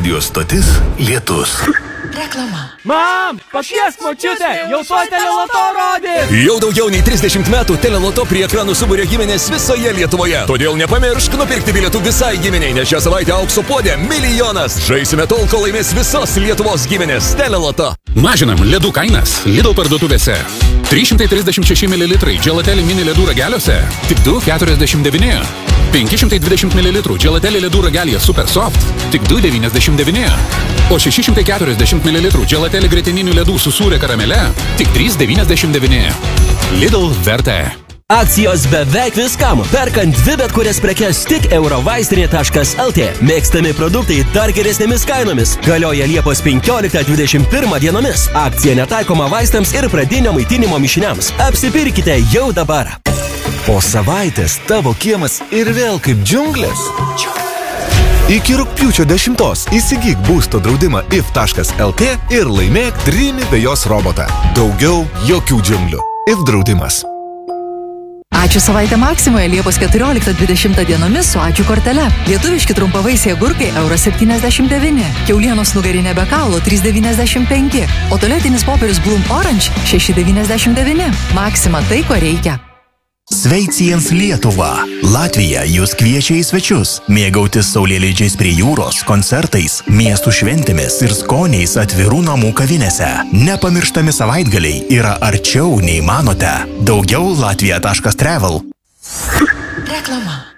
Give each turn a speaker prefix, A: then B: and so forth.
A: Radio stotis Lietus.
B: Reklama.
C: Mam, pakviesk močiutę, jau to Teleloto rodė.
D: Jau daugiau nei 30 metų Teleloto prie ekranų subūrė giminės visoje Lietuvoje. Todėl nepamiršk nupirkti bilietų visai giminiai, nes šią savaitę aukso puodė 1 milijonas. Žaisime tol, kol laimės visos Lietuvos giminės. Teleloto.
E: Mažinam ledų kainas Lidl parduotuvėse. 336 ml Gelateli mini ledų rageliuose tik 2,49. 520 ml Gelateli ledų ragelyje Super Soft tik 2,99. O 640 ml Gelateli grietininių ledų su sūria karamele tik 3,99. Lidl vertė.
F: Akcijos beveik viskam. Perkant 2 bet kurias prekes tik eurovaistinė.lt. Mėgstami produktai dar geresnėmis kainomis. Galioja Liepos 15-21 dienomis. Akcija netaikoma vaistams ir pradinio maitinimo mišiniams. Apsipirkite jau dabar.
G: Po savaitės tavo kiemas ir vėl kaip džiunglės. Iki rugpjūčio 10 įsigyk būsto draudimą if.lt ir laimėk Dreamy vejos robotą. Daugiau jokių džiunglių. If draudimas.
B: Ačiū savaitę Maksimoje Liepos 14-20 dienomis su ačiū kortele. Lietuviški trumpavaisiai agurkai €79. Kiaulienos nugarinė be kaulo 3,95. O tualetinis popierius Bloom Orange 6,99. Maksima tai, ko reikia.
H: Sveiciens Lietuva. Latvija jūs kviečia į svečius, mėgautis saulėlydžiais prie jūros, koncertais, miestų šventėmis ir skoniais atvirų namų kavinėse. Nepamirštami savaitgaliai yra arčiau nei manote. Daugiau latvija.travel.
B: Reklama.